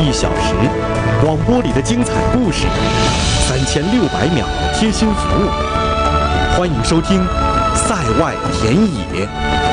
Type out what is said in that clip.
1小时，广播里的精彩故事，3600秒贴心服务，欢迎收听《塞外田野》。